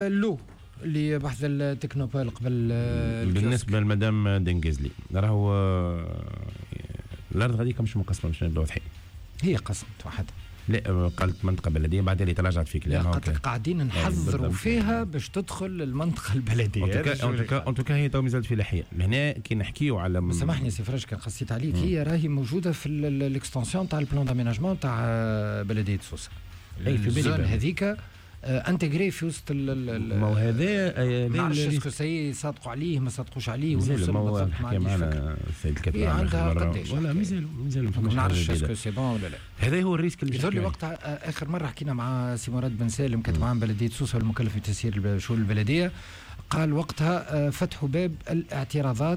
اللو اللي بحث التكنوبول قبل بالنسبه لمدام دنجزلي راهو الارض هذيك مش مقسمه مش واضحين. هي قسمت وحدها. لا قالت منطقه بلديه بعدين اللي تراجعت في كلامها. قالت قاعدين نحذروا فيها باش تدخل المنطقه البلديه. ان توكا هي تو مازالت في لحيه. لهنا كي نحكيو على سامحني سي فرج كان قصيت عليك. هي راهي موجوده في الاكستنسيون تاع البلان داميناجمون تاع بلديه سوسه. اي في الزون هذيك انتجري في وسط ما هو هذا ما عرفتش اسكو سي صادقوا عليه ما صادقوش عليه مازال ما هو حكى معنا السيد الكاتب عندها قداش ولا مازال ما نعرفش اسكو سي بون ولا لا. هذا هو الريسك اللي يظهر لي وقتها اخر مره حكينا مع سي مراد بن سالم كاتب عام بلديه سوسه والمكلف بتسيير شؤون البلديه. قال وقتها فتحوا باب الاعتراضات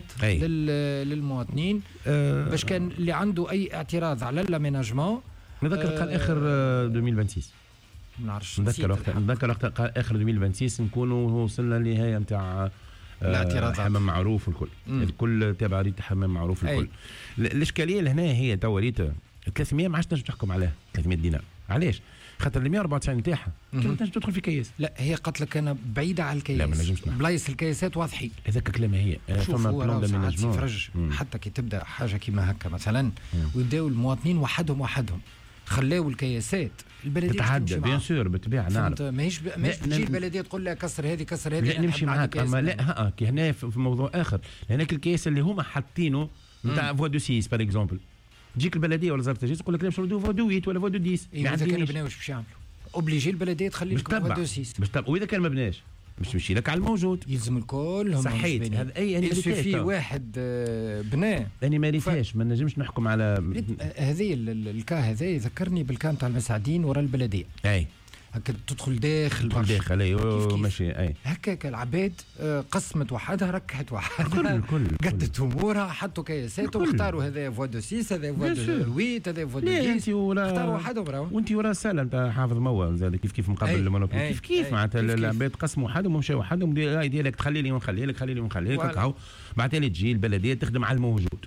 للمواطنين باش كان اللي عنده اي اعتراض على الاميناجمون. نذكر قال اخر 2026 ما نعرفش نذكر وقتها قال اخر 2026 نكونوا وصلنا للنهايه نتاع الاعتراضات حمام معروف الكل الكل تابع ريت حمام معروف الكل. الاشكاليه لهنا هي تو ريت 300 ما عادش تنجم تحكم عليها 300 دينار. علاش؟ خاطر ال 194 نتاعها كيف تنجم تدخل في كياس. لا هي قالت لك انا بعيده على الكياس. لا ما نجمش بلايص الكياسات واضحين. هذاك كلامها هي. فما بلان داميناجمون فرج حتى كي تبدا حاجه كيما هكا مثلا ويبداو المواطنين وحدهم خلاو الكياسات البلديه تتعدى بيان سور بالطبيعه نعرف. ماهيش تجي البلديه تقول لها كسر هذه كسر هذه. لا نمشي معاك اما لا كي هنا في موضوع اخر. هناك الكياس اللي هما حاطينه نتاع فوا دو 6 باغ اكزومبل تجيك البلديه ولا وزاره التجهيز تقول لك لا باش نردوا فوا دو 8 ولا فوا دو 10. اذا كانوا بناو واش باش يعملوا؟ اوبليجي البلديه تخلي لك فوا دو 6 واذا كان ما بناش باش تمشي لك على الموجود يلزم الكل هم صحيت. هذا اي انا في واحد بناء انا ما ريتهاش ما نجمش نحكم على هذه الكا هذا يذكرني بالكام تاع المساعدين وراء البلديه. اي هكا تدخل داخل داخل اي ماشي اي هكاك العباد قسمت وحدها ركحت وحدها قدت امورها حطوا كياسات واختاروا هذا فوا دو 6 هذا فوا دو 8 هذا فوا دو 10 اختاروا وحدهم راهو. وانت ورا الساله انت حافظ موا زاد كيف مقابل المونوبول كيف معناتها العباد قسموا وحدهم ومشاو وحدهم ديالك تخلي لي ونخلي لك خلي لي ونخلي لك هكا بعد تجي البلديه تخدم على الموجود.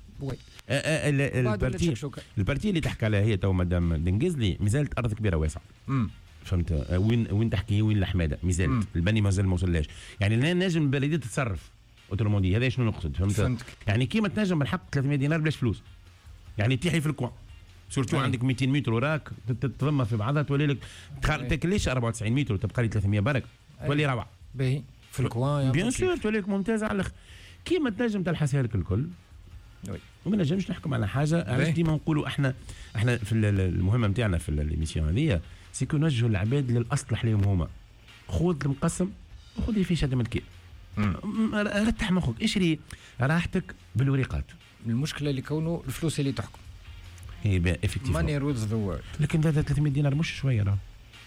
البارتي اللي تحكي عليها هي تو مدام دنجزلي مازالت ارض كبيره واسعه. فهمت وين تحكي وين الحماده مازالت البني مازال ما وصلناش. يعني لا نجم البلديه تتصرف اوتومودي هذا شنو نقصد فهمت. يعني كيما تنجم بالحق 300 دينار بلاش فلوس. يعني تيحي في الكوان سورتو عندك 200 متر وراك تضمها في بعضها تولي لك تاكليش 94 متر وتبقى لي 300 برك تولي روعه باهي في الكوان بيان سور تولي لك ممتازه على الاخر. كيما تنجم تلحسها لك الكل وما نجمش نحكم على حاجه. علاش ديما نقولوا احنا في المهمه نتاعنا في الميسيون هذه سيكون نوجهوا العباد للاصلح لهم هما. خذ المقسم وخذ في شد من كيف رتح مخك اشري راحتك بالوريقات. المشكله اللي كونه الفلوس اللي تحكم هي افكتيفمون ماني رولز ذا وورد. لكن هذا 300 دينار مش شويه راه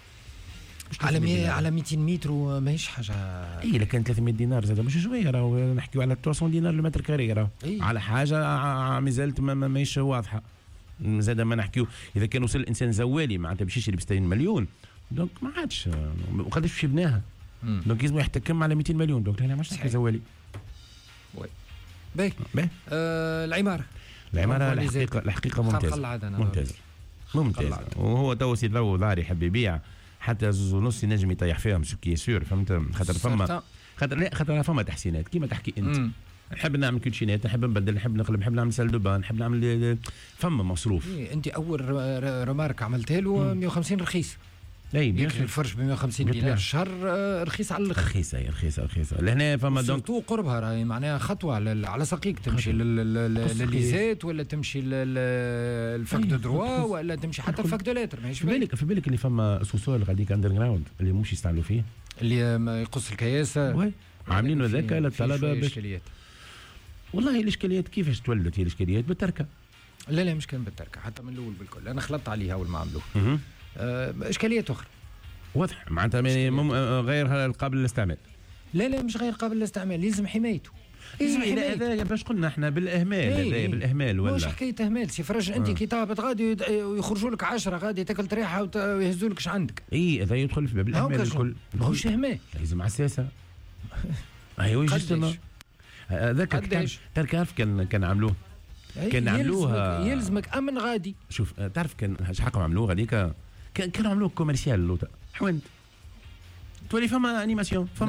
على 200 متر ماهيش حاجه. اي لكن 300 دينار زاد مش شويه راه نحكيو على 300 دينار المتر كاري راه على حاجه مازالت ماهيش واضحه. زاد ما نحكيو اذا كان وصل الانسان زوالي معناتها باش يشري ب 60 مليون دونك ما عادش وقداش باش يبناها دونك لازم يحتكم على 200 مليون دونك هنا ماش زوالي. وي باهي العماره الحقيقه ممتازه وهو تو سي ضو دار يحب يبيع حتى زوز ونص ينجم يطيح فيهم سكي سور فهمت. خاطر فما تحسينات كيما تحكي انت نحب نعمل كوتشينات نحب نبدل نحب نقلب نحب نعمل سال دو بان نحب نعمل فما مصروف. انت اول رمارك عملتها له 150 رخيص. اي بيان الفرش ب 150 دينار الشهر رخيص على الاخر. رخيصه لهنا فما دونك تو قربها راهي معناها خطوه على ساقيك تمشي لليزات ولا تمشي للفاك دو دروا ولا تمشي حتى الفاك دو لاتر. ماهيش في بالك اللي فما سوسول غاديك اندر جراوند اللي مش يستعملوا فيه اللي يقص الكياسه عاملينه ذاك للطلبه باش والله الاشكاليات كيفاش تولدت هي الاشكاليات بالتركه. لا مش كان بالتركه حتى من الاول بالكل انا خلطت عليها اول ما عملوه. اشكاليات اخرى واضح معناتها غير قابل للاستعمال. لا مش غير قابل للاستعمال لازم حمايته. هذا باش قلنا احنا بالاهمال بالاهمال ولا مش حكايه اهمال سي فرج. انت كي تهبط غادي ويخرجوا لك 10 غادي تاكل ريحه ويهزوا لك عندك. هذا يدخل في باب الاهمال الكل ماهوش اهمال لازم عساسه. ايوه جوستومون هذاك تعرف كان عملوه كان عملوها يلزمك امن غادي. شوف تعرف كان شحال عملوه غاديك كانوا عملوه كوميرسيال لوطا حوانت تولي فما انيماسيون